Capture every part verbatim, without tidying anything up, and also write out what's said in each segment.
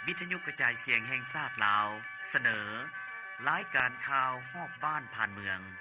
วิทยุกระจายเสียงแห่งชาติลาวเสนอรายการข่าวฮอบบ้านผ่านเมือง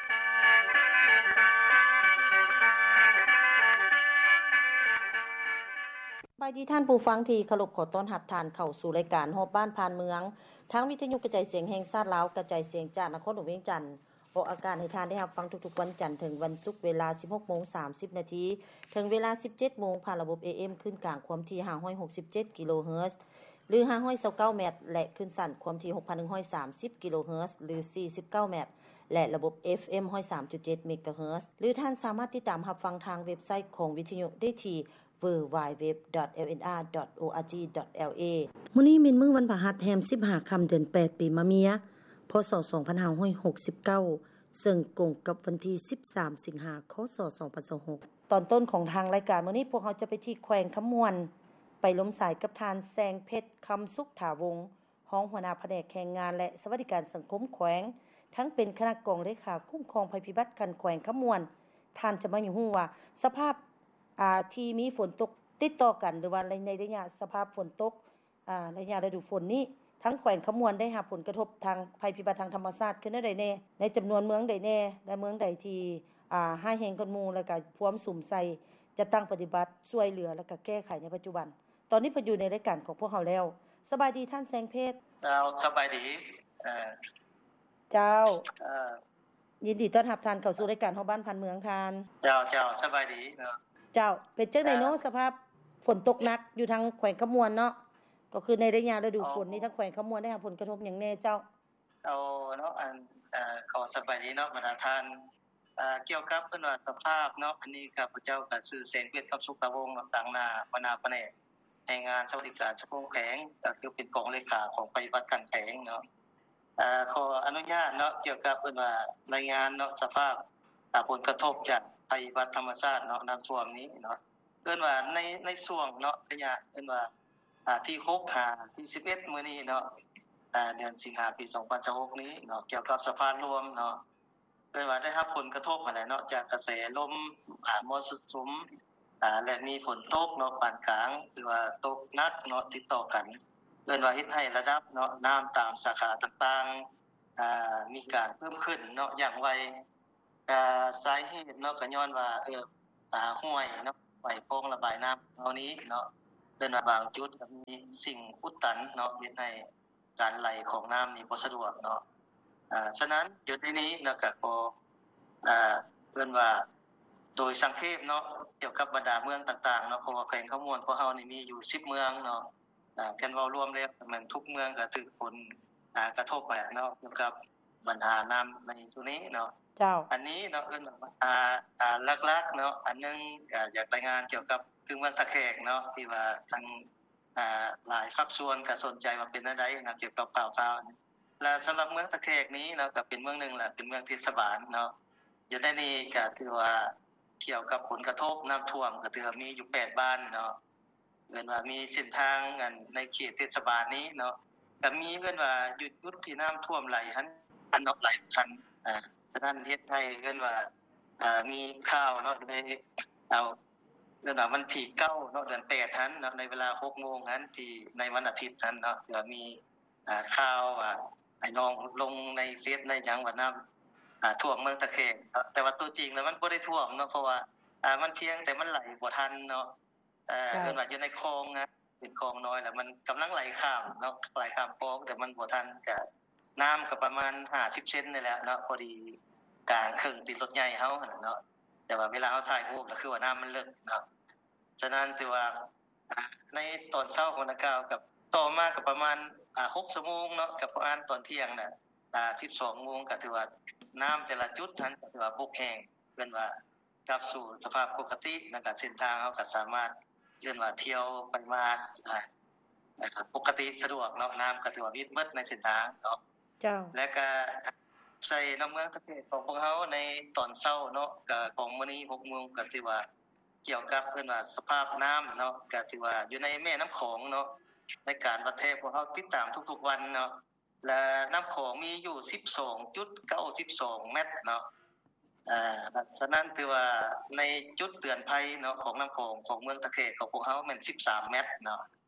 บายดีท่านผู้ฟังที่เคารพขอต้อนรับท่านเข้าสู่รายการฮอบบ้านผ่านเมืองทางวิทยุกระจายเสียงแห่งชาติลาวกระจายเสียงจากนครหลวงเวียงจันทน์ออกอากาศให้ท่านได้รับฟังทุกๆวันจันทร์ถึงวันศุกร์เวลา สิบหกโมงสามสิบ นาทีถึงเวลา สิบเจ็ดโมงผ่านระบบ เอ เอ็ม ขึ้นกลางความถี่ห้าร้อยหกสิบเจ็ดกิโลเฮิรตซ์หรือห้าร้อยยี่สิบเก้าเมตรและขึ้นสั้นความถี่ หกพันหนึ่งร้อยสามสิบกิโลเฮิรตซ์หรือสี่สิบเก้าเมตรและระบบ เอฟ เอ็ม หนึ่งร้อยสามจุดเจ็ด เมกะเฮิรตซ์หรือท่านสามารถติดตามรับฟังทางเว็บไซต์ของวิทยุได้ที่ ดับเบิลยู ดับเบิลยู ดับเบิลยู ดอท แอล เอ็น อาร์ ดอท โอ อาร์ จี ดอท แอล เอ มื้อนี้เป็นมื้อวันพฤหัสแรมสิบห้าค่ำเดือนแปดปีมะเมียพ.ศ. สองพันห้าร้อยหกสิบเก้าซึ่งตรงกับวันที่สิบสามสิงหาคม ค.ศ. สองพันยี่สิบหกตอนต้นของทางรายการมื้อนี้พวกเราจะไปที่แขวงขมวนไปล้มสายกับทานแสงเพชรคำสุขถาวงศ์รองหัวหน้าแผนกแรงงานและสวัสดิการสังคมแขวงทั้งเป็นคณะกองเลขาคุ้มครองภัยพิบัติกันแขวงขมวนท่านจะมาอยู่ฮู้ว่าสภาพอ่าที่มีฝนตกติดต่อกันหรือว่าในระยะสภาพฝนตกอ่าระยะฤดูฝนนี้ทั้งแขวงขมวนได้รับผลกระทบทางภัยพิบัติทางธรรมชาติขึ้นได้แน่ในจำนวนเมืองใดแน่และเมืองใดที่อ่าห้าแห่งกันหมู่แล้วก็พร้อมสุ่มใส่จะตั้งปฏิบัติช่วยเหลือแล้วก็แก้ไขในปัจจุบันตอนนี้เพิ่นอยู่ในรายการของพวกเราแล้วสบายดีท่านแสงเพชรเจ้าสบายดีเอ่อเจ้าเอ่อยินดีต้อนรับท่านเข้าสู่รายการเฮาบ้านพันเมืองทานเจ้าเจ้าสบายดีเนาะเจ้าเป็นจังได๋เนาะสภาพฝนตกหนักอยู่ทางแขวงขมวนเนาะก็คือในระยะฤดูฝนนี้ทางแขวงขมวนได้รับผลกระทบหยังแน่เจ้าเอาเนาะอันเอ่อขอสบายดีเนาะบรรดาท่านเอ่อเกี่ยวกับเพิ่นว่าสภาพเนาะอันนี้ข้าพเจ้าก็ชื่อแสงเพชรกับสุขตะวงศ์ต่างหน้าหัวหน้าแผนกแรงงานสวัสดิการสังคมแขวงก็คือเป็นกองเลขาของปฏิบัติการแขวงเนาะเอ่อขออนุญาตเนาะเกี่ยวกับเพิ่นว่ารายงานเนาะสภาพอ่าผลกระทบจากภัยพิบัติธรรมชาติเนาะน้ำท่วมนี้เนาะเพิ่นว่าในในช่วงเนาะระยะเพิ่นว่าอ่าที่หก ห้าที่สิบเอ็ดมื้อนี้เนาะอ่าเดือนสิงหาคมปีสองพันยี่สิบหกนี้เนาะเกี่ยวกับสภาพรวมเนาะเพิ่นว่าได้รับผลกระทบอะไรเนาะจากกระแสลมอ่ามรสุมอ่าและมีฝนตกเนาะปานกลางหรือว่าตกหนักเนาะติดต่อกันเพิ่นว่าเฮ็ดให้ระดับเนาะน้ำตามสาขาต่างๆอ่ามีการเพิ่มขึ้นเนาะอย่างไวอ่าสาเหตุเนาะก็ย้อนว่าเอออ่าห้วยเนาะไหลคลองระบายน้ำเฮานี้เนาะเพิ่นว่าบางจุดก็มีสิ่งอุดตันเนาะเฮ็ดให้การไหลของน้ำนี่บ่สะดวกเนาะอ่าฉะนั้นอยู่ในนี้เนาะก็ขออ่าเพิ่นว่าโดยสังเขปเนาะเกี่ยวกับบรรดาเมืองต่างๆเนาะเพราะว่าแขวงขมวนของเฮานี่มีอยู่สิบเมืองเนาะอ่ากันเว้ารวมแล้วมันทุกเมืองก็ถูกผลอ่ากระทบไปเนาะเกี่ยวกับปัญหาน้ำในส่วนนี้เนาะเจ้าอันนี้เนาะเอิ้นว่าอ่าอ่าหลักๆเนาะอันนึงก็อยากรายงานเกี่ยวกับคือเมืองตะแขกเนาะที่ว่าทางอ่าหลายภาคส่วนก็สนใจว่าเป็นจังได๋นะเกี่ยวกับข่าวๆและสำหรับเมืองตะแขกนี้เนาะก็เป็นเมืองนึงแหละเป็นเมืองเทศบาลเนาะอยู่ในนี้ก็ถือว่าเกี่ยวกับผลกระทบน้ำท่วมก็ถือว่ามีอยู่แปดบ้านเนาะเอิ้นว่ามีเส้นทางอันในเขตเทศบาลนี้เนาะก็มีเอิ้นว่าอยู่จุดที่น้ำท่วมไหลหันอันเนาะไหลคันอ่าฉะนั้นเฮ็ดให้เอิ้นว่าอ่ามีข่าวเนาะในเอาเอิ้นว่าวันที่เก้าเนาะเดือนแปดหันเนาะในเวลา หกโมงหันที่ในวันอาทิตย์หันเนาะจะมีอ่าข่าวว่าไอ้น้องลงในเฟซในหยังว่าน้ำอ่าท่วมเมืองตะแคงแต่ว่าตัวจริงแล้วมันบ่ได้ท่วมเนาะเพราะว่าอ่ามันเพียงแต่มันไหลบ่ทันเนาะเอ่อเอิ้นว่าอยู่ในคลองนะเป็นคลองน้อยแล้วมันกำลังไหลข้ามเนาะไหลข้ามคลองแต่มันบ่ทันก็น้ำก็ประมาณห้าสิบเซนนี่แหละเนาะพอดีกลางครึ่งติดรถใหญ่เฮาหั่นเนาะแต่ว่าเวลาเฮาถ่ายรูปก็คือว่าน้ำมันลึกเนาะฉะนั้นถือว่าในตอนเช้าของนักข่าวกับต่อมาก็ประมาณอ่าหกชั่วโมงเนาะกับประมาณตอนเที่ยงน่ะอ่าสิบสองโมงก็ถือว่าน้ำแต่ละจุดนั้นก็ถือว่าบกแห้งเพิ่นว่ากลับสู่สภาพปกติแล้วก็เส้นทางเฮาก็สามารถเรียกว่าเที่ยวไปมาอ่านะครับปกติสะดวกเนาะน้ำก็ถือว่าวิดเบิดในเส้นทางเนาะเจ้าและก็ใส่น้ำเมืองตะเกียบของพวกเฮาในตอนเช้าเนาะก็ของมื้อนี้ หกโมงก็ถือว่าเกี่ยวกับเพิ่นว่าสภาพน้ำเนาะก็ถือว่าอยู่ในแม่น้ำโขงเนาะในการประเทศพวกเฮาติดตามทุกๆวันเนาะและน้ำโขงมีอยู่ สิบสองจุดเก้าสอง เมตรเนาะอ่าฉะนั้นถือว่าในจุดเตือนภัยเนาะของน้ำโขงของเมืองตะเกียบของพวกเฮาแม่นสิบสามเมตรเนาะก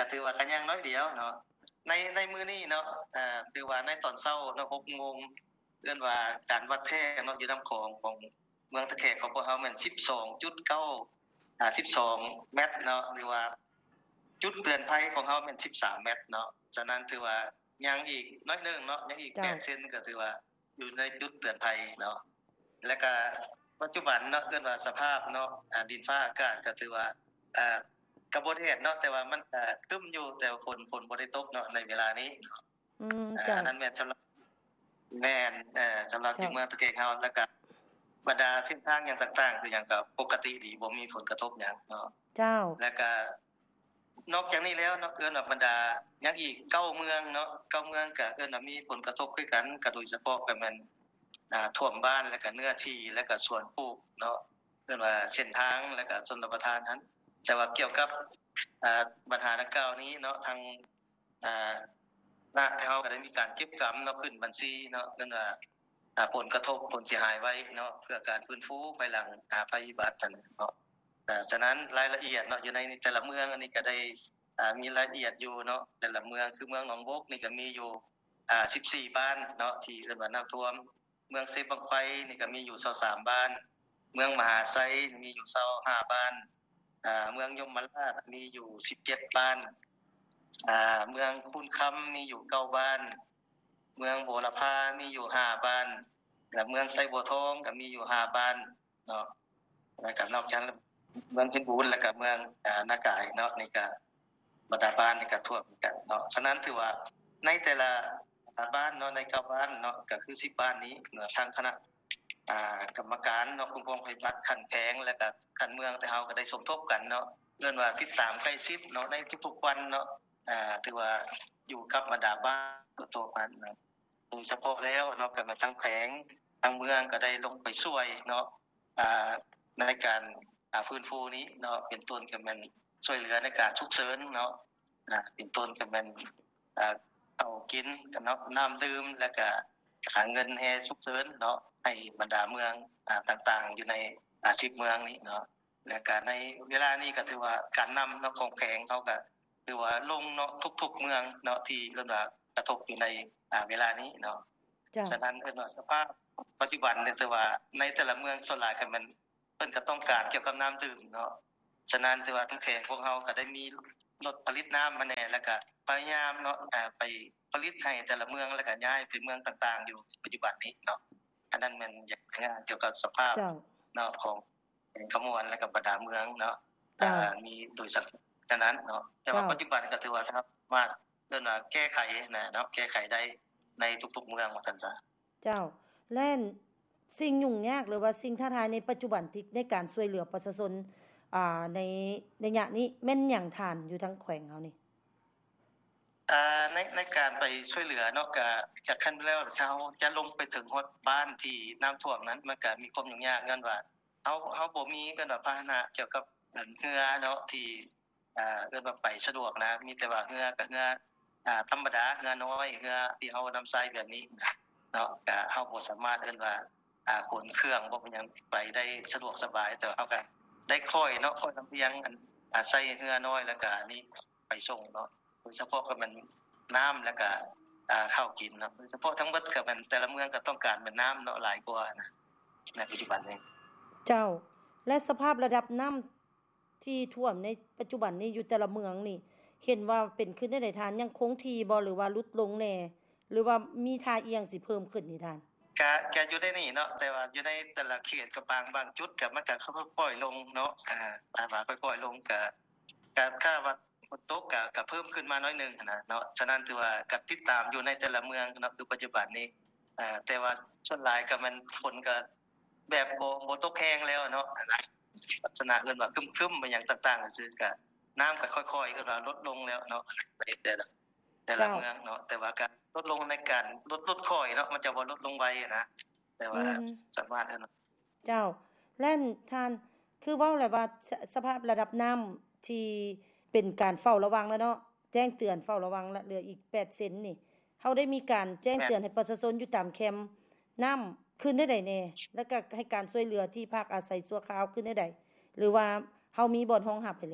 ก็ถือว่าก็ยังน้อยเดียวเนาะในในมื้อนี้เนาะอ่าถือว่าในตอนเช้าเนาะ หกโมงเอิ้นว่าการวัดแท้เนาะอยู่นำของของเมืองตะแขกของพวกเฮาแม่น สิบสองจุดเก้า อ่าสิบสองเมตรเนาะหรือว่าจุดเตือนภัยของเฮาแม่นสิบสามเมตรเนาะฉะนั้นถือว่ายังอีกน้อยนึงเนาะยังอีกแปดเซนก็ถือว่าอยู่ในจุดเตือนภัยเนาะแล้วก็ปัจจุบันเนาะเอิ้นว่าสภาพเนาะอ่าดินฟ้าอากาศก็ถือว่าอ่าก็บ่ได้เฮ็ดเนาะแต่ว่ามันก็ครึ้มอยู่แต่ฝนฝนบ่ได้ตกเนาะในเวลานี้เนาะอืมอ่าจ้ะอันนั้นแม่นสำหรับแม่นเอ่อสำหรับที่เมืองตะเกกเฮาแล้วก็บรรดาเส้นทางหยังต่างๆคือหยังก็ปกติดีบ่มีผลกระทบหยังเนาะเจ้าแล้วก็นอกจากนี้แล้วเนาะเอิ้นว่าบรรดายังอีกเก้าเมืองเนาะเก้าเมืองก็เอิ้นว่ามีผลกระทบคือกันก็โดยเฉพาะก็แม่นอ่าท่วมบ้านแล้วก็เนื้อที่แล้วก็สวนปลูกเนาะเอิ้นว่าเส้นทางแล้วก็ชนประทานนั้นแต่ว่าเกี่ยวกับอ่าปัญหาดังกล่าวนี้เนาะทางอ่าณเฮาก็ได้มีการเก็บกำเนาะขึ้นบัญชีเนาะเอิ้นว่าอ่าผลกระทบผลเสียหายไว้เนาะเพื่อการฟื้นฟูภายหลังอ่าภัยพิบัตินั้นเนาะอ่าฉะนั้นรายละเอียดเนาะอยู่ในแต่ละเมืองอันนี้ก็ได้อ่ามีรายละเอียดอยู่เนาะแต่ละเมืองคือเมืองหนองบกนี่ก็มีอยู่อ่าสิบสี่บ้านเนาะที่เอิ้นว่าน้ำท่วมเมืองเซบังไฟนี่ก็มีอยู่ยี่สิบสามบ้านเมืองมหาไซมีอยู่ยี่สิบห้าบ้านอ่าเมืองยมราชมีอยู่สิบเจ็ดบ้านอ่าเมืองพูนคํามีอยู่เก้าบ้านเมืองโบรพามีอยู่ห้าบ้านและเมืองไซบัวทองก็มีอยู่ห้าบ้านเนาะแล้วก็นอกจากเมืองเพชรบูรณ์แล้วก็เมืองอ่านากายเนาะนี่ก็บรรดาบ้านนี่ก็ท่วมกันเนาะฉะนั้นถือว่าในแต่ละบ้านเนาะในเก้าบ้านเนาะก็คือสิบบ้านนี้เนาะทางคณะอ่ากรรมการเนาะคุ้มครองภัยพิบัติขั้นแพงแล้วก็ขั้นเมืองแต่เฮาก็ได้สมทบกันเนาะเรื่องว่าติดตามใกล้ชิดเนาะในทุกๆวันเนาะอ่าถือว่าอยู่กับบรรดาบ้านตัวๆมันเนาะโดยเฉพาะแล้วเนาะก็มาทางแขวงทางเมืองก็ได้ลงไปช่วยเนาะอ่าในการอ่าฟื้นฟูนี้เนาะเป็นต้นก็แม่นช่วยเหลือในการฉุกเฉินเนาะอ่าเป็นต้นก็แม่นอ่าเอากินกับเนาะน้ำดื่มแล้วก็หาเงินแห่ฉุกเฉินเนาะให้บรรดาเมืองอ่าต่างๆอยู่ในอ่าสิบเมืองนี้เนาะแล้วก็ในเวลานี้ก็ถือว่าการนําเนาะของแขวงเขาก็ถือว่าลงเนาะทุกๆเมืองเนาะที่เรียกว่ากระทบอยู่ในอ่าเวลานี้เนาะฉะนั้นเอิ้นว่าสภาพปัจจุบันเนี่ยถือว่าในแต่ละเมืองส่วนหลายก็มันเพิ่นก็ต้องการเกี่ยวกับน้ำดื่มเนาะฉะนั้นถือว่าทางแขวงพวกเฮาก็ได้มีรถผลิตน้ำมาแน่แล้วก็พยายามเนาะอ่าไปผลิตให้แต่ละเมืองแล้วก็ย้ายไปเมืองต่างๆอยู่ปัจจุบันนี้เนาะอันนั้นแม่นอยากงานเกี่ยวกับสภาพเนาะของขมวนและก็บรรดาเมืองเนาะอ่ามีโดยสักฉะนั้นเนาะแต่ว่าปัจจุบันก็ถือว่าสามารถเอิ้นว่าแก้ไขนะเนาะแก้ไขได้ในทุกๆเมืองว่าซั่นซะเจ้าแล่นสิ่งยุ่งยากหรือว่าสิ่งท้าทายในปัจจุบันที่ในการช่วยเหลือประชาชนอ่าในในระยะนี้แม่นหยังทานอยู่ทั้งแขวงเฮานี่อ่าในในการไปช่วยเหลือเนาะก็จากขั้นแล้วเฮาจะลงไปถึงฮอดบ้านที่น้ำท่วมนั้นมันก็มีความยุ่งยากงั้นว่าเฮาเฮาบ่มีกันว่าพาหนะเกี่ยวกับเรือเนาะที่อ่าเอิ้นว่าไปสะดวกนะมีแต่ว่าเรือก็เรืออ่าธรรมดาเรือน้อยเรือที่เฮานําใช้แบบนี้เนาะก็เฮาบ่สามารถเอิ้นว่าอ่าขนเครื่องบ่เป็นหยังไปได้สะดวกสบายแต่เฮาก็ได้ค่อยเนาะค่อยลำเลียงอันอ่าใส่เรือน้อยแล้วก็นี่ไปส่งเนาะโดยเฉพาะก็มันน้ำแล้วก็อ่าข้าวกินเนาะโดยเฉพาะทั้งเบิดก็มันแต่ละเมืองก็ต้องการเป็นน้ำเนาะหลายกว่านะในปัจจุบันนี้เจ้าและสภาพระดับน้ำที่ท่วมในปัจจุบันนี้อยู่แต่ละเมืองนี่เห็นว่าเป็นขึ้นได้ได้ทานยังคงที่บ่หรือว่าลดลงแน่หรือว่ามีท่าเอียงสิเพิ่มขึ้นนี่ท่านก็ก็อยู่ในนี่เนาะแต่ว่าอยู่ในแต่ละเขตก็บางบางจุดก็มันก็ค่อยๆลงเนาะอ่าบางว่าค่อยๆลงก็ก็ค่าว่าฝนตกก็ก็เพิ่มขึ้นมาน้อยนึงนะเนาะฉะนั้นถือว่าก็ติดตามอยู่ในแต่ละเมืองเนาะอยู่ปัจจุบันนี้อ่าแต่ว่าส่วนหลายก็มันฝนก็แบบบ่บ่ตกแรงแล้วเนาะลักษณะเอิ้นว่าครึมๆไปหยังต่างๆซื่อก็น้ำก็ค่อยๆเอิ้นว่าลดลงแล้วเนาะในแต่ละแต่ละเมืองเนาะแต่ว่าก็ลดลงในการลดลดค่อยเนาะมันจะบ่ลดลงไวนะแต่ว่าสามารถเนาะเจ้าแล่นท่านคือเว้าแล้วว่าสภาพระดับน้ำที่เป็นการเฝ้าระวังแล้วเนาะแจ้งเตือนเฝ้าระวังเหลืออีกแปดเซนนี่เฮาได้มีการแจ้งเตือนให้ประชาชนอยู่ตามแคมป์น้ำขึ้นได้ใดแน่แล้วก็ให้การช่วยเหลือที่ภาคอาศัยชั่วคราวขึ้นได้ใดหรือว่าเฮามีบ่อนรองรับไปแล้ว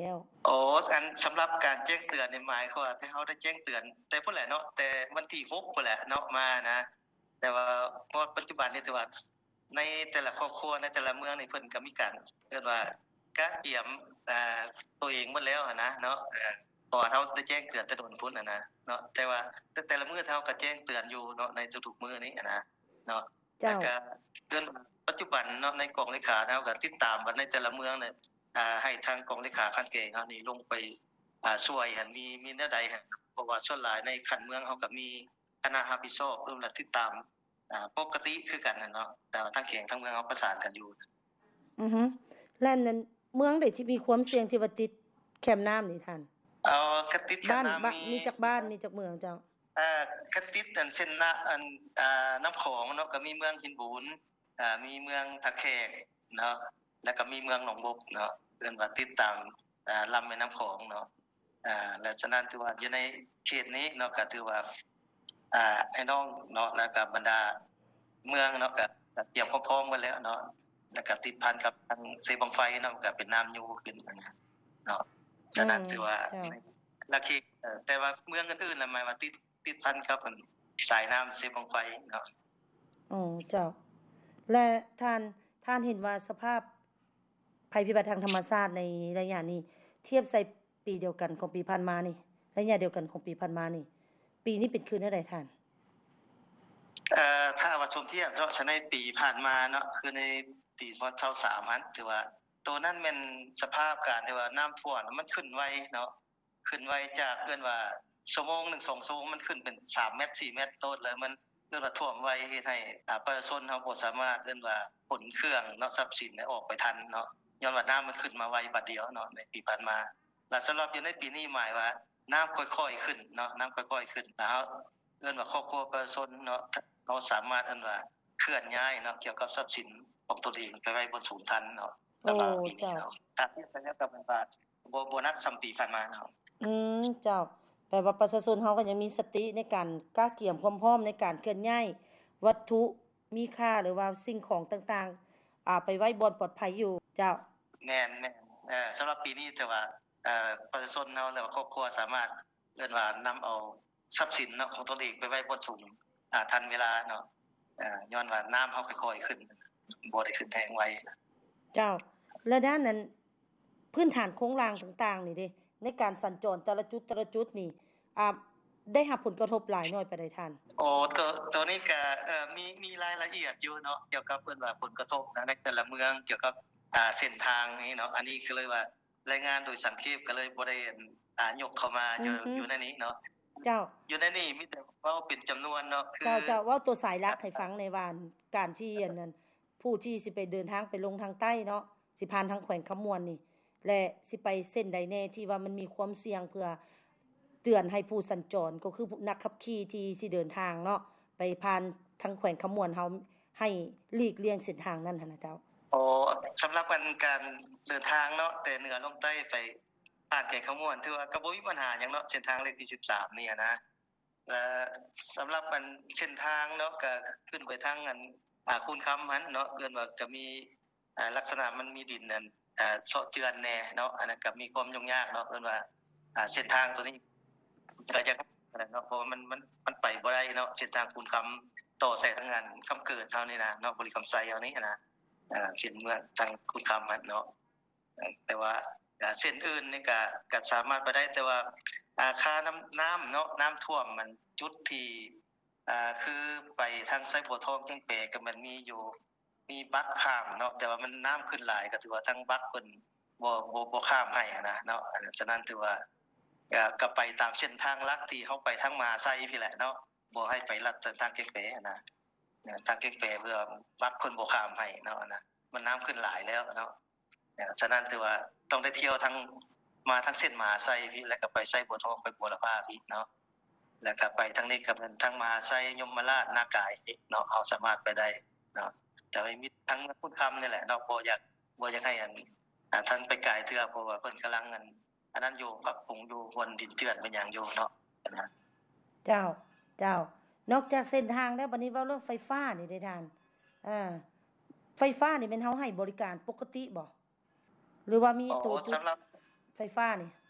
โอ้อันสำหรับการแจ้งเตือนในหมายเขาว่าถ้าเฮาได้แจ้งเตือนแต่พุ่นแหละเนาะแต่วันที่หกพุ่นแหละเนาะมานะแต่ว่าเพราะปัจจุบันนี่ถือว่าในแต่ละครอบครัวในแต่ละเมืองนี่เพิ่นก็มีการเรียกว่ากะเตรียมอ่าตัวเองหมดแล้วอะนะเนาะเออเพราะว่าเฮาได้แจ้งเตือนแต่โดนพุ่นน่ะนะเนาะแต่ว่าแต่แต่ละมื้อเฮาก็แจ้งเตือนอยู่เนาะในทุกๆมื้อนี้อะนะเนาะเจ้าแล้วก็เดือนปัจจุบันเนาะในกองเลขาเฮาก็ติดตามว่าในแต่ละเมืองเนี่ยอ่าให้ทางกองเลขาคันเกงเฮานี่ลงไปอ่าช่วยหั่นมีมีแนวใดหั่นเพราะว่าส่วนหลายในคันเมืองเฮาก็มีคณะรับผิดชอบเพิ่นละติดตามอ่าปกติคือกันน่ะเนาะแต่ว่าทางเขงทางเมืองเฮาประสานกันอยู่อือฮึและนั้นเมืองใดที่มีความเสี่ยงที่ว่าติดแคมน้ำนี่ท่านเอ่อกระติดบ้านน้ำบ้านมีจักบ้านมีจักเมืองเจ้าเอ่อกระติดอันเช่นนะอันอ่าน้ำของเนาะก็มีเมืองหินบูนอ่ามีเมืองตะแคกเนาะแล้วก็มีเมืองหนองบกเนาะเพิ่นว่าติดตามอ่าลำแม่น้ำของเนาะอ่าและฉะนั้นถือว่าอยู่ในเขตนี้เนาะก็ถือว่าอ่าไอ้น้องเนาะแล้วก็บรรดาเมืองเนาะก็ก็เตรียมพร้อมๆกันแล้วเนาะแล้วก็ติดพันกับทางเสบังไฟเนาะก็เป็นน้ำอยู่ขึ้นนะเนาะฉะนั้นถือว่า แล้วคิดเอ่อแต่ว่าเมืองอื่นๆน่ะหมายว่าติดติดพันกับอันสายน้ำเสบังไฟเนาะอ๋อเจ้า และท่านท่านเห็นว่าสภาพภัยพิบัติทางธรรมชาติในระยะนี้เทียบใส่ปีเดียวกันของปีผ่านมานี่ระยะเดียวกันของปีผ่านมานี่ปีนี้เป็นคืนเท่าใดท่านเอ่อถ้าว่าชมเทียบเนาะฉะในปีผ่านมาเนาะคือในปีสองพันยี่สิบสามนั้นถือว่าตัวนั้นแม่นสภาพการที่ว่าน้ำท่วมมันขึ้นไวเนาะขึ้นไวจากเอิ้นว่าชั่วโมงหนึ่ง สองชั่วโมงมันขึ้นเป็นสามเมตรสี่เมตรโตดเลยมันเอิ้นว่าท่วมไวเฮ็ดให้อ่าประชาชนเฮาบ่สามารถเอิ้นว่าขนเครื่องเนาะทรัพย์สินออกไปทันเนาะย้อนว่าน้ำมันขึ้นมาไวบัดเดียวเนาะในปีผ่านมาแล้วสำหรับอยู่ในปีนี้หมายว่าน้ำค่อยๆขึ้นเนาะน้ำค่อยๆขึ้นแล้วเอิ้นว่าครอบครัวประชาชนเนาะเราสามารถเอิ้นว่าเคลื่อนย้ายเนาะเกี่ยวกับทรัพย์สินของตนเองไปไว้บนสูงทันเนาะแต่ว่าปีนี้เนาะถ้าเทียบกันแล้วกับมันว่าบ่บ่นักซ้ํปีผ่านมาเนาะอืมเจ้าแปลว่าประชาชนเฮาก็ยังมีสติในการกล้าเกี่ยมความพร้อมในการเคลื่อนย้ายวัตถุมีค่าหรือว่าสิ่งของต่างๆอ่าไปไว้บอนปลอดภัยอยู่เจ้าแม่นแม่นเอ่อสำหรับปีนี้แต่ว่าเอ่อประชาชนเฮาแล้วครอบครัวสามารถเอิ้นว่านํเอาทรัพย์สินเนาะของตนเองไปไว้บนสูงอ่าทันเวลาเนาะเอ่อย้อนว่าน้ำเฮาค่อยๆขึ้นบ่ได้ขึ้นแรงไวเจ้า และด้านนั้นพื้นฐานโครงสร้างต่างๆนี่เด้ในการสัญจรแต่ละจุดแต่ละจุดนี่อ่าได้รับผลกระทบหลายน้อยปานใดท่านโอ้ตัวตัวนี้ก็เอ่อมีมีรายละเอียดอยู่เนาะเกี่ยวกับเพิ่นว่าผลกระทบนะในแต่ละเมืองเกี่ยวกับอ่าเส้นทางนี้เนาะอันนี้ก็เลยว่ารายงานโดยสังเขปก็เลยบ่ได้อ่ายกเข้ามาอยู่อยู่ในนี้เนาะเจ้าอยู่ในนี้มีแต่เว้าเป็นจํานวนเนาะคือเจ้าเจ้าเว้าตัวสายลักให้ฟังในวานการที่อันนั้นผู้ที่สิไปเดินทางไปลงทางใต้เนาะสิผ่านทางแขวงคำมวนนี่และสิไปเส้นใดแน่ที่ว่ามันมีความเสี่ยงเพื่อเตือนให้ผู้สัญจรก็คือนักขับขี่ที่สิเดินทางเนาะไปผ่านทางแขวงคำมวนเฮาให้หลีกเลี่ยงเส้นทางนั้นหั่นน่ะเจ้าอ๋อสําหรับการการเดินทางเนาะแต่เหนือลงใต้ไปผ่านแก่งขมวนถือว่าก็บ่มีปัญหาหยังเนาะเส้นทางเลขที่สิบสามนี่นะเอ่อสําหรับมันเส้นทางเนาะก็ขึ้นไปทางอันอ่าคุณคําหันเนาะเอิ้นว่าก็มีอ่าลักษณะมันมีดินนั่นอ่าเซาะเจือนแน่เนาะอันนั้นก็มีความยุ่งยากเนาะเอิ้นว่าอ่าเส้นทางตัวนี้ก็จะเนาะเพราะว่ามันมันมันไปบ่ได้เนาะเส้นทางคุณคําต่อใส่ทางนั้นคําเกิดเฮานี่นะเนาะบริคำไสเฮานี่นะอ่าเส้นเมืองทางคุณคําหันเนาะแต่ว่าอ่าเส้นอื่นนี่ก็ก็สามารถไปได้แต่ว่าอ่าค่าน้ำน้ำเนาะน้ำท่วมมันจุดที่อ่าคือไปทางไสบัวทองจังแปก็มันมีอยู่มีบักข้ามเนาะแต่ว่ามันน้ำขึ้นหลายก็ถือว่าทางบักเพิ่นบ่บ่บ่ข้ามให้นะเนาะฉะนั้นถือว่าก็ก็ไปตามเส้นทางหลักที่เฮาไปทางมหาไซพี่แหละเนาะบ่ให้ไปลัดทางเกงแปนะทางเกงแปเพื่อบักเพิ่นบ่ข้ามให้เนาะนะมันน้ำขึ้นหลายแล้วเนาะฉะนั้นถือว่าต้องได้เที่ยวทางมาทางเส้นมหาไซพี่แล้วก็ไปไสบัวทองไปบัวละพาพี่เนาะแล้วก็ไปทางนี้ก็เป็นทางมหาไซยมราชนากายเนาะเฮาสามารถไปได้เนาะแต่ว่ามีทางคุณคํานี่แหละเนาะบ่อยากบ่อยากให้อันอ่าท่านไปไกลเทื่อเพราะว่าเพิ่นกําลังอันอันนั้นอยู่ปรับปรุงอยู่บนดินเจือนเป็นหยังอยู่เนาะนะเจ้าเจ้านอกจากเส้นทางแล้วบัดนี้เว้าเรื่องไฟฟ้านี่ได้ท่านอ่าไฟฟ้านี่แม่นเฮาให้บริการปกติบ่หรือว่ามีตัวจุดไฟฟ้านี่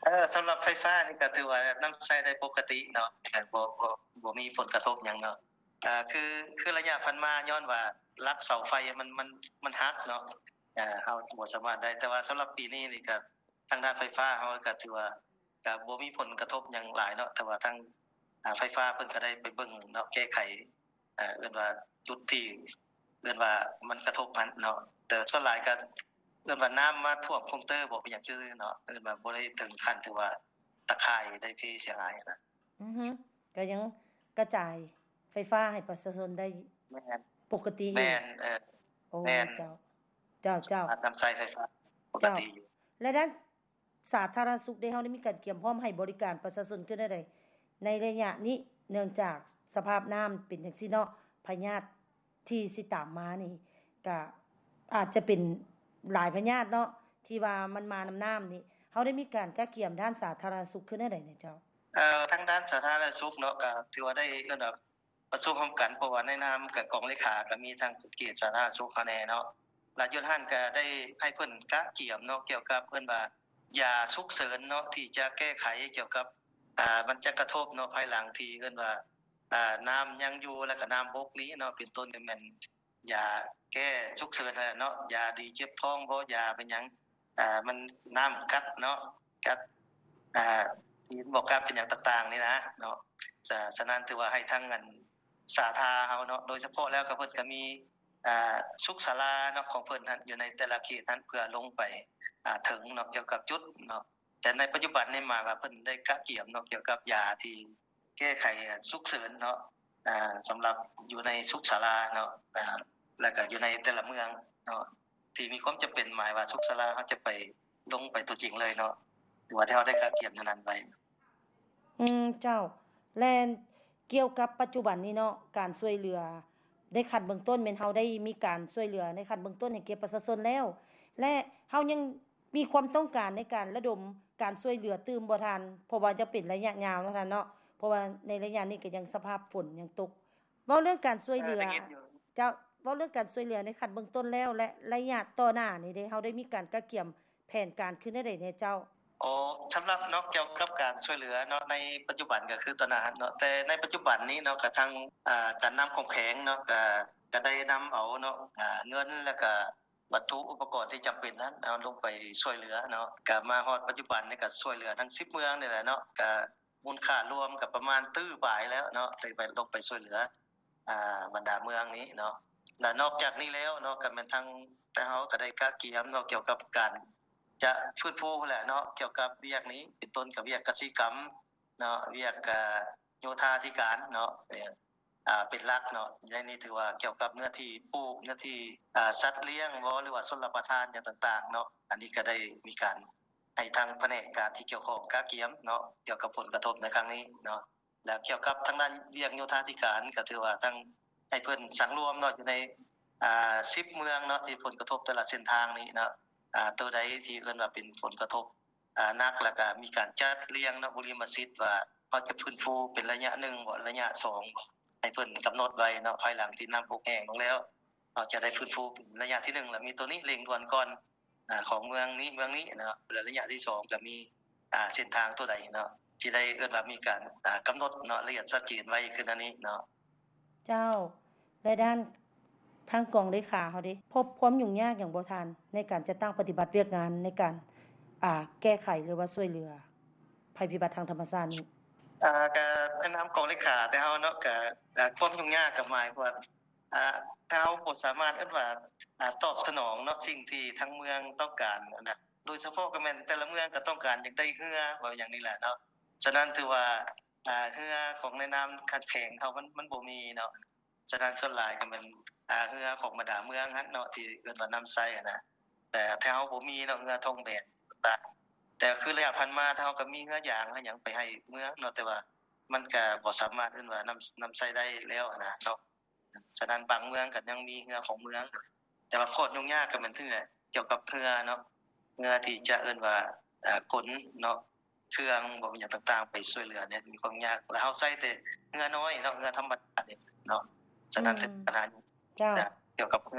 เออสำหรับไฟฟ้านี่ก็ถือว่านําใช้ได้ปกติเนาะก็บ่บ่บ่มีผลกระทบหยังเนาะอ่าคือคือระยะผ่านมาย้อนว่าลักเสาไฟมันมันมันหักเนาะอ่าเฮาบ่สามารถได้แต่ว่าสำหรับปีนี้นี่ก็ทางด้านไฟฟ้าเฮาก็ถือว่าก็บ่มีผลกระทบหยังหลายเนาะแต่ว่าทางอ่าไฟฟ้าเพิ่นก็ได้ไปเบิ่งเนาะแก้ไขอ่าเอิ้นว่าจุดที่เอิ้นว่ามันกระทบมันเนาะแต่ส่วนหลายก็เอิ้นว่าน้ำมาท่วมคอมเตอร์บ่เป็นหยังซื่อเนาะเอิ้นว่าบ่ได้ถึงขั้นที่ว่าตะข่ายได้เพเสียหายนะอือฮึก็ยังกระจายไฟฟ้าให้ประชาชนได้แม่นปกติอยู่แม่นเออโอ้แม่นเจ้า เจ้าเจ้านําใช้ไฟฟ้าปกเจ้าติอยู่และด้านสาธารณสุขได้เฮาได้มีการเตรียมพร้อมให้บริการประชาชนขึ้นได้ใดในระยะนี้เนื่องจากสภาพน้ำเป็นจังซี่เนาะพยาธิที่สิตามมานี่ก็อาจจะเป็นหลายพยาธิเนาะที่ว่ามันมานำน้ำนี่เฮาได้มีการกะเกียมด้านสาธารณสุขขึ้นได้ใดเนี่ยเจ้าเอ่อทางด้านสาธารณสุขเนาะก็ถือว่าได้เอิ้นว่าประชุมร่วมกันเพราะว่าในนามกับกองเลขาก็มีทางเขตสาธารณสุขเขาแน่เนาะราชยุทธหันก็ได้ให้เพิ่นกะเกี่ยมเนาะเกี่ยวกับเพิ่นว่ายาฉุกเฉินเนาะที่จะแก้ไขเกี่ยวกับอ่ามันจะกระทบเนาะภายหลังที่เอิ้นว่าอ่าน้ำยังอยู่แล้วก็น้ำบกนี้เนาะเป็นต้นก็แม่นยาแก้ฉุกเฉินนั่นแหละเนาะยาดีเจ็บท้องบ่ยาเป็นหยังอ่ามันน้ำกัดเนาะกัดอ่าที่บอกกับเป็นหยังต่างๆนี่นะเนาะฉะนั้นถือว่าให้ทางอันสาธาเฮาเนาะโดยเฉพาะแล้วก็เพิ่นก็มีอ่าสุขศาลาเนาะของเพิ่นนั้นอยู่ในแต่ละเขตนั้นเพื่อลงไปอ่าถึงเนาะเกี่ยวกับจุดเนาะแต่ในปัจจุบันนี้มาว่าเพิ่นได้กะเกี่ยมเนาะเกี่ยวกับยาที่แก้ไขฉุกเฉินเนาะอ่าสำหรับอยู่ในสุขศาลาเนาะอ่าแล้วก็อยู่ในแต่ละเมืองเนาะที่มีความจําเป็นหมายว่าสุขศาลาเฮาจะไปลงไปตัวจริงเลยเนาะถือว่าที่เฮาได้กะเกี่ยมเท่านั้นไว้อืมเจ้าแลนเกี่ยวกับปัจจุบันนี้เนาะการช่วยเหลือในขั้นเบื้องต้นแม่นเฮาได้มีการช่วยเหลือในขั้นเบื้องต้นให้แก่ประชาชนแล้วและเฮายังมีความต้องการในการระดมการช่วยเหลือตื่มบ่ทันเพราะว่าจะเป็นระยะยาวเนาะท่านเนาะเพราะว่าในระยะนี้ก็ยังสภาพฝนยังตกเว้าเรื่องการช่วยเหลือเจ้าเว้าเรื่องการช่วยเหลือในขั้นเบื้องต้นแล้วและระยะต่อหน้านี่เด้เฮาได้มีการกะเกี่ยมแผนการขึ้นได้ใดแน่เจ้าอ๋อสําหรับเนาะเกี่ยวกับการช่วยเหลือเนาะในปัจจุบันก็คือตอนนั้นเนาะแต่ในปัจจุบันนี้เนาะก็ทางอ่าการนําของแข็งเนาะก็ก็ได้นําเอาเนาะอ่าเงินแล้วก็วัตถุอุปกรณ์ที่จําเป็นนั้นเอาลงไปช่วยเหลือเนาะก็มาฮอดปัจจุบันนี่ก็ช่วยเหลือทั้งสิบเมืองนี่แหละเนาะก็มูลค่ารวมก็ประมาณตื้อปลายแล้วเนาะที่ไปลงไปช่วยเหลืออ่าบรรดาเมืองนี้เนาะและนอกจากนี้แล้วเนาะก็แม่นทางแต่เฮาก็ได้กะเกียมเนาะเกี่ยวกับการจะฟื้นฟูแหละเนาะเกี่ยวกับเวียกนี้เป็นต้นกับเวียกกสิกรรมเนาะเวียกอ่าโยธาธิการเนาะอ่าเป็นหลักเนาะในนี้ถือว่าเกี่ยวกับเนื้อที่ปลูกเนื้อที่อ่าสัตว์เลี้ยงบ่หรือว่าชนรับประทานอย่างต่างๆเนาะอันนี้ก็ได้มีการให้ทางแผนกการที่เกี่ยวข้องกะเกียมเนาะเกี่ยวกับผลกระทบในครั้งนี้เนาะแล้วเกี่ยวกับทางด้านเวียกโยธาธิการก็ถือว่าทั้งให้เพิ่นสังรวมเนาะอยู่ในอ่าสิบเมืองเนาะที่ผลกระทบแต่ละเส้นทางนี้เนาะอ่าตัวใดที่เอิ้นว่าเป็นผลกระทบอ่านักแล้วก็มีการจัดเรียงเนาะบุริมสิทธิ์ว่าเฮาจะฟื้นฟูเป็นระยะหนึ่งบ่ระยะสองบ่ให้เพิ่นกําหนดไว้เนาะภายหลังที่น้ําบกแห้งลงแล้วเราจะได้ฟื้นฟูเป็นระยะที่หนึ่งแล้วมีตัวนี้เร่งด่วนก่อนอ่าของเมืองนี้เมืองนี้เนาะแล้วระยะที่สองก็มีอ่าเส้นทางตัวใดเนาะที่ได้เอิ้นว่ามีการอ่ากําหนดเนาะละเอียดชัดเจนไว้คืออันนี้เนาะเจ้าและด้านทางกองเลขาเฮาเด้พบความยุ่งยากอย่างบ่ทันในการจัดตั้งปฏิบัติเวียกงานในการอ่าแก้ไขหรือว่าช่วยเหลือภัยพิบัติทางธรรมชาตินี้อ่าก็ในนามกองเลขาแต่เฮาเนาะก็อ่าความยุ่งยากก็หมายว่าอ่าถ้าเฮาบ่สามารถเอิ้นว่าอ่าตอบสนองเนาะสิ่งที่ทั้งเมืองต้องการนะโดยเฉพาะก็แม่นแต่ละเมืองก็ต้องการอยากได้เรือว่าอย่างนี้แหละเนาะฉะนั้นถือว่าอ่าเรือของในนามคัดแข่งเฮามันมันบ่มีเนาะฉะนั้นส่วนหลายก็แม่นอ่าเรือของบรรดาเมืองนั้นเนาะที่เอิ้นว่าน้ําใช้นะแต่ถ้าเฮาบ่มีเนาะเรือทงแบนต่างแต่คือระยะผ่านมาถ้าเฮาก็มีเรือยางหยังไปให้เมืองเนาะแต่ว่ามันก็บ่สามารถเอิ้นว่านํานําใช้ได้แล้วนะเนาะฉะนั้นบางเมืองก็ยังมีเรือของเมืองแต่ว่าโคตรยุ่งยากก็แม่นคือเกี่ยวกับเรือเนาะเรือที่จะเอิ้นว่าอ่าขนเนาะเครื่องบ่มีหยังต่างๆไปช่วยเหลือเนี่ยมีความยากแล้วเฮาใช้แต่เรือน้อยเนาะเรือธรรมดานี่เนาะฉะนั้นเป็นปัญหาเจ้าเกี่ยวกับเรือ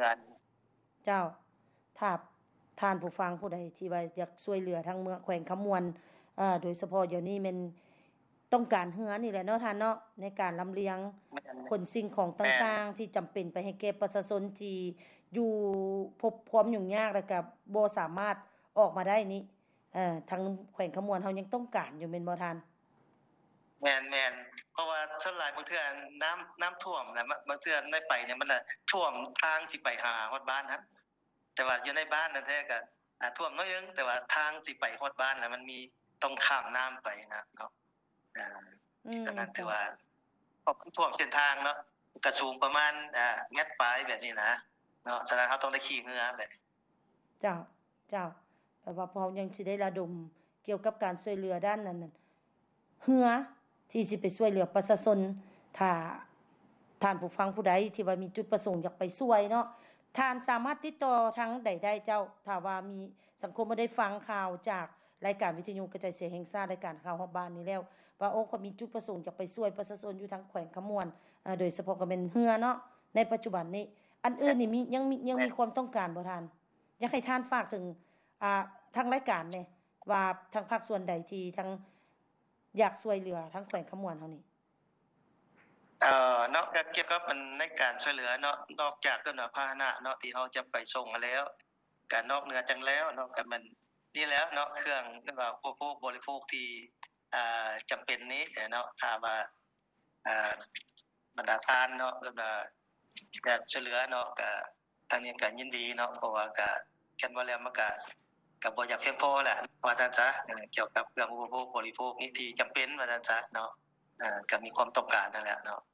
เจ้าถ้าท่านผู้ฟังผู้ใดที่ว่าอยากช่วยเหลือทางเมืองแขวงคำมวนอ่าโดยเฉพาะเดี๋ยวนี้มันต้องการเฮือนี่แหละเนาะท่านเนาะในการลำเลียงขนสิ่งของต่างๆที่จำเป็นไปให้แก่ประชาชนที่อยู่พบความยุ่งยากแล้วก็บ่สามารถออกมาได้นี่เอ่อทางแขวงขมวนเฮายังต้องการอยู่แม่นบ่ท่านแม่นๆเพราะว่าส่วนหลายบางเทื่อน้ำน้ำท่วมน่ะบางเทื่อได้ไปเนี่ยมันน่ะท่วมทางสิไปหาฮอดบ้านนั้นแต่ว่าอยู่ในบ้านนั่นแท้ก็อ่าท่วมน้อยนึงแต่ว่าทางสิไปฮอดบ้านน่ะมันมีต้องข้ามน้ำไปนะเนาะอ่าอืมฉะนั้นถือว่าพอท่วมเส้นทางเนาะก็สูงประมาณอ่าเมตรปลายแบบนี้นะเนาะฉะนั้นเฮาต้องได้ขี่เรือแบบเจ้าเจ้าแต่ว่าพอยังสิได้ระดมเกี่ยวกับการช่วยเหลือด้านนั้นเรือที่สิไปช่วยเหลือประชาชนถ้าท่านผู้ฟังผู้ใดที่ว่ามีจุดประสงค์อยากไปช่วยเนาะท่านสามารถติดต่อทางใดได้เจ้าถ้าว่ามีสังคมบ่ได้ฟังข่าวจากรายการวิทยุกระจายเสียงแห่งชาติรายการข่าวฮอดบ้านนี้แล้วว่าโอ้เขามีจุดประสงค์อยากไปช่วยประชาชนอยู่ทางแขวงขมวนอ่าโดยเฉพาะก็เป็นเรือเนาะในปัจจุบันนี้อันอื่นนี่มียังมียังมีความต้องการบ่ท่านอยากให้ท่านฝากถึงอ่าทางรายการแหน่ว่าทางภาคส่วนใดที่ทางอยากช่วยเหลือทางแขวงขมวนเฮานี่เอ่อนอกจากเกี่ยวกับมันในการช่วยเหลือเนาะนอกจากก็พาหนะเนาะที่เฮาจะไปส่งแล้วก็นอกเหนือจังแล้วเนาะก็มันนี่แล้วเนาะเครื่องคือว่าอุปโภคบริโภคที่อ่าจำเป็นนี้เนาะถ้าว่าอ่าบรรดาทานเนาะคือว่าอยากช่วยเหลือเนาะก็ทางนี้ก็ยินดีเนาะเพราะว่าก็กันว่าแล้วมันก็ก็บ่อยากเพียงพอแหละว่าซั่นซะเกี่ยวกับเครื่องอุปโภคบริโภคนี้ที่จำเป็นว่าซั่นซะเนาะอ่าก็มีความต้องการนั่นแหละเนาะ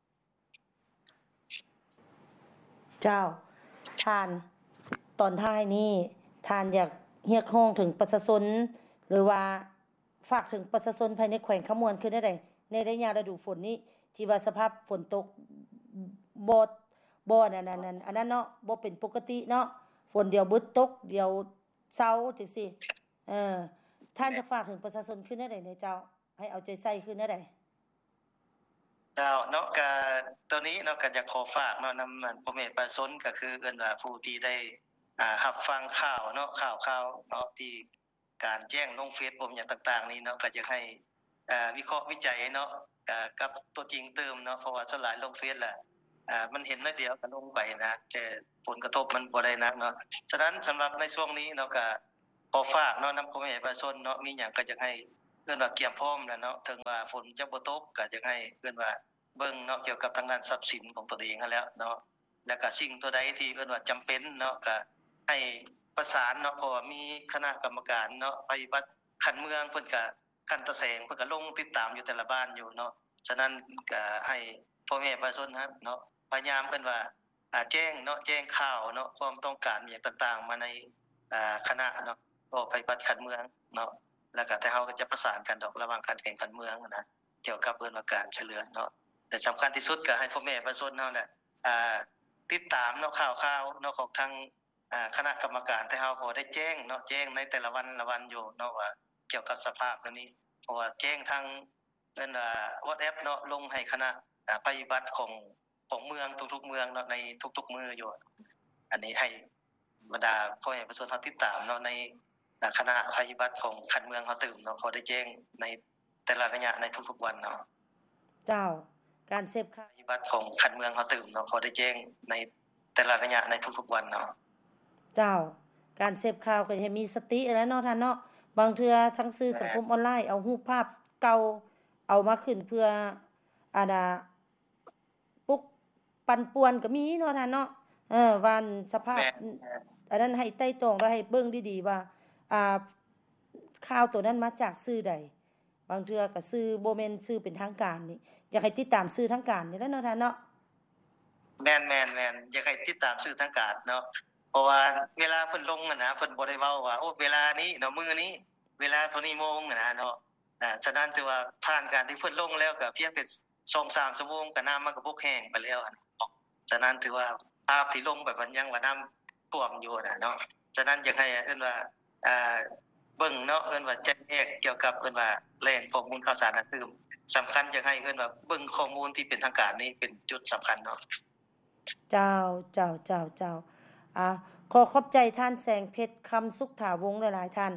เจ้าท่านตอนท้ายนี้ท่านอยากเรียกร้องถึงประชาชนหรือว่าฝากถึงประชาชนภายในแขวงขมวนคือได้ใดในระยะฤดูฝนนี้ที่ว่าสภาพฝนตกบ่บ่นั่นๆอันนั้นเนาะบ่เป็นปกติเนาะฝนเดี๋ยวบึดตกเดี๋ยวเซาจังซี่เออท่านจะฝากถึงประชาชนคือได้ใดเนี่ยเจ้าให้เอาใจใส่คือได้ใดเจ้าเนาะก็ตัวนี้เนาะก็อยากขอฝากเนาะนำพ่อแม่ประชาชนก็คือเอิ้นว่าผู้ที่ได้อ่ารับฟังข่าวเนาะข่าวๆเนาะที่การแจ้งลงเฟซบุ๊กหยังต่างๆนี่เนาะก็อยากให้อ่าวิเคราะห์วิจัยเนาะอ่ากับตัวจริงเติมเนาะเพราะว่าส่วนหลายลงเฟซแล้วอ่ามันเห็นน้อยเดียวก็ลงไปนะแต่ผลกระทบมันบ่ได้นักเนาะฉะนั้นสำหรับในช่วงนี้เนาะก็ขอฝากเนาะนำพ่อแม่ประชาชนเนาะมีหยังก็อยากให้เอิ้นว่าเตรียมพร้อมแล้วเนาะถึงว่าฝนจะบ่ตกก็อยากให้เอิ้นว่าเบิ่งเนาะเกี่ยวกับทางด้านทรัพย์สินของตนเองนั่นแหละเนาะแล้วก็สิ่งตัวใดที่เอิ้นว่าจำเป็นเนาะก็ให้ประสานเนาะเพราะว่ามีคณะกรรมการเนาะปฏิบัติคันเมืองเพิ่นก็คันตะแสงเพิ่นก็ลงติดตามอยู่แต่ละบ้านอยู่เนาะฉะนั้นก็ให้พ่อแม่ประชาชนครับเนาะพยายามเพิ่นว่าอ่าแจ้งเนาะแจ้งข่าวเนาะความต้องการหยังต่างๆมาในอ่าคณะเนาะก็ปฏิบัติคันเมืองเนาะแล้วก็แต่เฮาก็จะประสานกันดอกระหว่างการแข่งขันเมืองนะเกี่ยวกับเรื่องการช่วยเหลือเนาะแต่สำคัญที่สุดก็ให้พ่อแม่ประชาชนเฮาแหละอ่าติดตามเนาะข่าวๆเนาะของทางอ่าคณะกรรมการที่เฮาพอได้แจ้งเนาะแจ้งในแต่ละวันละวันอยู่เนาะว่าเกี่ยวกับสภาพนี้เพราะว่าแจ้งทางเอิ้นว่า WhatsApp เนาะลงให้คณะอ่าปฏิบัติของของเมืองทุกๆเมืองเนาะในทุกๆมื้ออยู่อันนี้ให้บรรดาพ่อแม่ประชาชนเฮาติดตามเนาะในคณะปฏิบัติของคันเมืองเฮาตื่มเนาะพอได้แจ้งในแต่ละระยะในทุกๆวันเนาะเจ้าการเสพข่าวปฏิบัติของคันเมืองเฮาตื่มเนาะพอได้แจ้งในแต่ละระยะในทุกๆวันเนาะเจ้าการเสพข่าวก็ให้มีสติแล้วเนาะท่านเนาะบางเทื่อทั้งสื่อสังคมออนไลน์เอารูปภาพเก่าเอามาขึ้นเพื่ออาดาปุกปั่นป่วนก็มีเนาะท่านเนาะเออวันสภาพอันนั้นให้ไต่ตรองแล้วให้เบิ่งดีๆว่าอ่าข่าวตัวนั้นมาจากสื่อใดบางเทื่อก็สื่อบ่แม่นสื่อเป็นทางการนี่อยากให้ติดตามสื่อทางการนี่แหละเนาะท่านเนาะแม่นๆๆอยากให้ติดตามสื่อทางการเนาะเพราะว่าเวลาเพิ่นลงน่ะนะเพิ่นบ่ได้เว้าว่าโอ้เวลานี้เนาะมื้อนี้เวลาเท่านี้โมงน่ะนะเนาะอ่าฉะนั้นถือว่าผ่านการที่เพิ่นลงแล้วก็เพียงแต่ สองถึงสาม ชั่วโมงก็น้ำมันก็บกแห้งไปแล้วอะฉะนั้นถือว่าภาพที่ลงแบบมันยังว่าน้ำท่วมอยู่น่ะเนาะฉะนั้นอยากให้เอิ้นว่าอ่าเบิ่งเนาะเอิ้นว่าแจ้งเกี่ยวกับเอิ้นว่าแหล่งข้อมูลข่าวสารน่ะคือสำคัญอยากให้เอิ้นว่าเบิ่งข้อมูลที่เป็นทางการนี่เป็นจุดสำคัญเนาะเจ้าเจ้าเจ้าเจ้าอ่าขอขอบใจท่านแสงเพชรคำสุขถาวงศ์หลายๆท่าน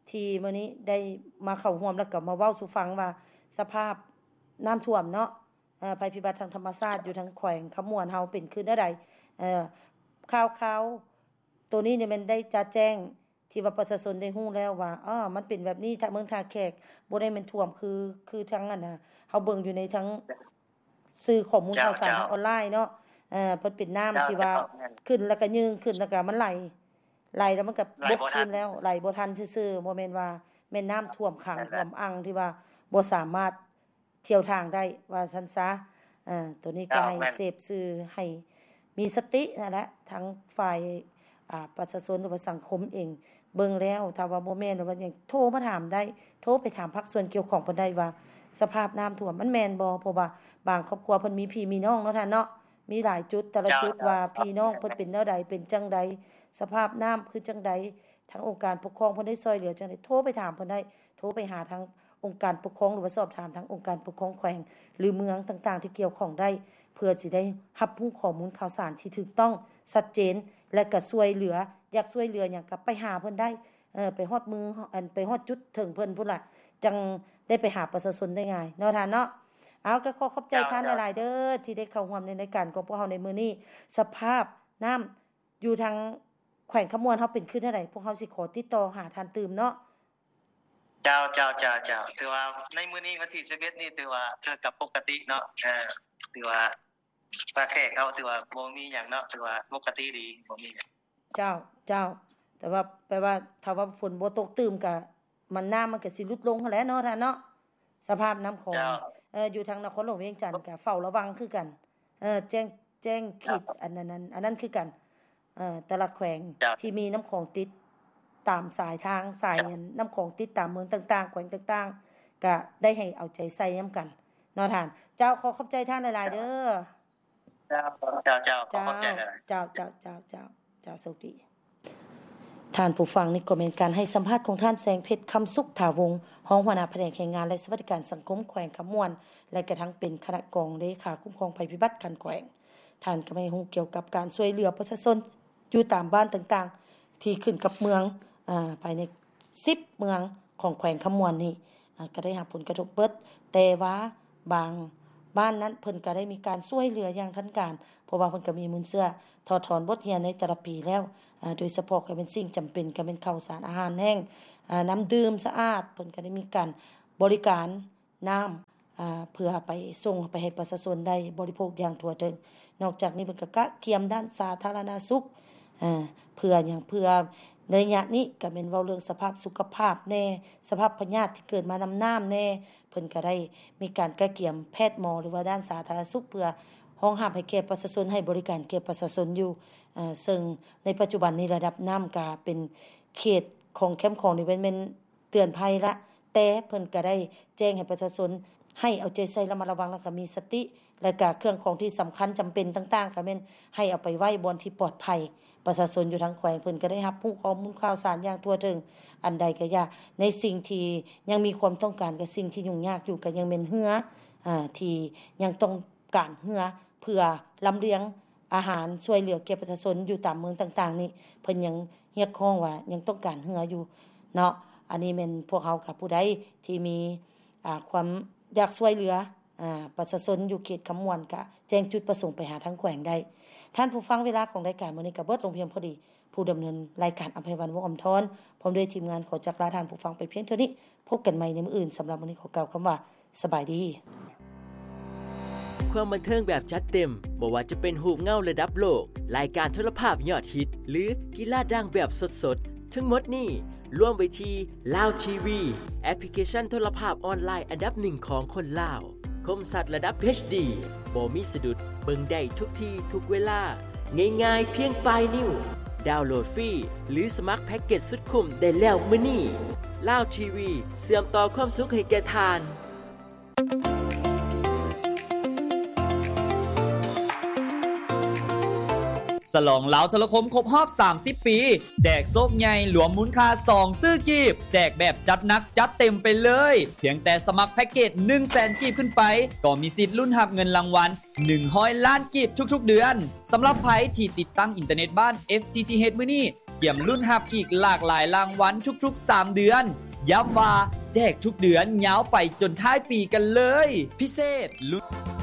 ที่มื้อนี้ได้มาเข้าร่วมแล้วก็มาเว้าสู่ฟังว่าสภาพน้ำท่วมเนาะเอ่อภัยพิบัติทางธรรมชาติอยู่ทางแขวงขมวนเฮาเป็นคือแนวใดเอ่อข่าวๆตัวนี้เนี่ยมันได้จะแจ้งที่ว่าประชาชนได้ฮู้แล้วว่าอ้อมันเป็นแบบนี้ถ้าเมืองท่าแขกบ่ได้แม่นท่วมคือคือทางนั้นน่ะเฮาเบิ่งอยู่ในทั้งสื่อข้อมูลข่าวสารทางออนไลน์เนาะเอ่อเพิ่นเป็นน้ำที่ว่าขึ้นแล้วก็ยืงขึ้นแล้วก็มันไหลไหลแล้วมันก็บกขึ้นแล้วไหลบ่ทันซื่อๆบ่แม่นว่าแม่นน้ำท่วมขังท่วมอังที่ว่าบ่สามารถเที่ยวทางได้ว่าซั่นซะเอ่อตัวนี้ก็ให้เสพสื่อให้มีสตินั่นแหละทั้งฝ่ายอ่าประชาชนหรือว่าสังคมเองเบิ่งแล้วถ้าว่าบ่แม่นว่าหยังโทรมาถามได้โทรไปถามภาคส่วนเกี่ยวข้องเพิ่นได้ว่าสภาพน้ำท่วมมันแม่นบ่เพราะว่าบางครอบครัวเพิ่นมีพี่มีน้องเนาะท่านเนาะมีหลายจุดแต่ละจุดว่าพี่น้องเพิ่นเป็นแนวใดเป็นจังใดสภาพน้ำคือจังใดทางองค์การปกครองเพิ่นได้ช่วยเหลือจังได๋โทรไปถามเพิ่นได้โทรไปหาทางองค์การปกครองหรือว่าสอบถามทางองค์การปกครองแขวงหรือเมืองต่างๆที่เกี่ยวข้องได้เพื่อสิได้รับรู้ข้อมูลข่าวสารที่ถูกต้องชัดเจนและก็ช่วยเหลืออยากช่วยเหลือหยังก็ไปหาเพิ่นได้เออไปฮอดมืออันไปฮอดจุดถึงเพิ่นพุ่นล่ะจังได้ไปหาประชาชนได้ง่ายเนาะท่านเนาะเอาก็ขอขอบใจท่านหลายๆเด้อที่ได้เข้าร่วมในรายการของพวกเฮาในมื้อนี้สภาพน้ำอยู่ทางแขวงขมวนเฮาเป็นคือจังได๋พวกเฮาสิขอติดต่อหาท่านตื่มเนาะเจ้าเจ้าเจ้าเจ้าถือว่าในมื้อนี้วันที่สิบเอ็ดนี่ถือว่าเท่ากับปกติเนาะเออถือว่าสาแขกเฮาถือว่าบ่มีหยังเนาะถือว่าปกติดีบ่มีเจ้าเจ้าแต่ว่าแปลว่าถ้าว่าฝนบ่ตกตื่มก็มันน้ำมันก็สิลดลงหั่นแหละเนาะท่านเนาะสภาพน้ำของเอ่ออยู่ทางนครหลวงเวียงจันทน์ก็เฝ้าระวังคือกันเอ่อแจ้งแจ้งขีดอันนั้นอันนั้นคือกันเอ่อแต่ละแขวงที่มีน้ำของติดตามสายทางสายน้ำของติดตามเมืองต่างๆแขวงต่างๆก็ได้ให้เอาใจใส่นำกันเนาะท่านเจ้าขอขอบใจท่านหลายๆเด้อเจ้าเจ้าเจ้าขอขอบใจหลายๆเจ้าเจ้าเจ้าเจ้าเจ้าสวัสดีท่านผู้ฟังนี่ก็เป็นการให้สัมภาษณ์ของท่านแสงเพชรคำสุขถาวงศ์รองหัวหน้าแผนกแรงงานและสวัสดิการสังคมแขวงขมวนและกระทั่งเป็นคณะกองเลขาคุ้มครองภัยพิบัติการแขวงท่านก็ไม่ฮู้เกี่ยวกับการช่วยเหลือประชาชนอยู่ตามบ้านต่างๆที่ขึ้นกับเมืองอ่าภายในสิบเมืองของแขวงขมวนนี่อ่าก็ได้รับผลกระทบเบิดแต่ว่าบางบ้านนั้นเพิ่นก็ได้มีการช่วยเหลืออย่างทันการเพราะว่าเพิ่นก็มีมูลเชื่อถอดถอนบทเรียนในแต่ละปีแล้วอ่าโดยเฉพาะก็เป็นสิ่งจำเป็นก็เป็นข้าวสารอาหารแห้งอ่าน้ำดื่มสะอาดเพิ่นก็ได้มีการบริการน้ำอ่าเพื่อไปส่งไปให้ประชาชนได้บริโภคอย่างทั่วถึงนอกจากนี้เพิ่นก็กะเกียมด้านสาธารณสุขอ่าเพื่อหยังเพื่อในระยะนี้ก็เป็นเว้าเรื่องสภาพสุขภาพแน่สภาพพยาธิที่เกิดมานำน้ำแน่เพิ่นก็ได้มีการกะเกียมแพทย์หมอหรือว่าด้านสาธารณสุขเพื่อรองรับให้แก่ประชาชนให้บริการแก่ประชาชนอยู่อ่าซึ่งในปัจจุบันนี้ระดับน้ำก็เป็นเขตของแคมป์ของนี่เป็นเตือนภัยละแต่เพิ่นก็ได้แจ้งให้ประชาชนให้เอาใจใส่ระมัดระวังแล้วก็มีสติและก็เครื่องของที่สำคัญจำเป็นต่างๆก็แม่นให้เอาไปไว้บนที่ปลอดภัยประชาชนอยู่ทางแขวงเพิ่นก็ได้รับรู้ข้อมูลข่าวสารอย่างทั่วถึงอันใดก็อย่าในสิ่งที่ยังมีความต้องการกับสิ่งที่ยุ่งยากอยู่ก็ยังเป็นเหืออ่าที่ยังต้องการเหือเพื่อลำเลียงอาหารช่วยเหลือแก่ประชาชนอยู่ตามเมืองต่างๆนี่เพิ่นยังเรียกร้องว่ายังต้องการเหืออยู่เนาะอันนี้แม่นพวกเฮากับผู้ใดที่มีอ่าความอยากช่วยเหลืออ่าประชาชนอยู่เขตขมวนก็แจ้งจุดประสงค์ไปหาทางแขวงได้ท่านผู้ฟังเวลาของรายการมื้อนี้ก็เบิดลงเพียงพอดีผู้ดำเนินรายการอภัยวันวงศ์อมทรพร้อมด้วยทีมงานขอจักลาท่านผู้ฟังไปเพียงเท่านี้พบกันใหม่ในมื้ออื่นสำหรับมื้อนี้ขอกล่าวคำว่าสบายดีความบันเทิงแบบจัดเต็มบ่ว่าจะเป็นรูปเงาระดับโลกรายการโทรภาพยอดฮิตหรือกีฬาดังแบบสดๆทั้งหมดนี้รวมไว้ที่ Lao ที วี แอปพลิเคชันโทรภาพออนไลน์อันดับหนึ่งของคนลาวคมสัตว์ระดับ เอช ดี บ่มีสะดุดเบิ่งได้ทุกที่ทุกเวลาง่ายๆเพียงปลายนิ้วดาวน์โหลดฟรีหรือสมัครแพ็กเกจสุดคุ้มได้แล้วมื้อนี้ Lao ที วี เชื่อมต่อความสุขให้แก่ท่านฉลองเหลาโทรคมครบรอบสามสิบปีแจกโซกใหญ่หลวมมูลค่าสองตื้อกีบแจกแบบจัดหนักจัดเต็มไปเลยเพียงแต่สมัครแพ็กเกจ หนึ่งแสน กีบขึ้นไปก็มีสิทธิ์ลุ้นรับเงินรางวัลหนึ่งร้อยล้านกีบทุกๆเดือนสำหรับไผที่ติดตั้งอินเทอร์เน็ตบ้าน เอฟ ที ที เอช มื้อนี้เกี่ยมรุ่นหับอีกหลากหลายรางวัลทุกๆสามเดือนย้ำว่าแจกทุกเดือนยาวไปจนท้ายปีกันเลยพิเศษลุ้น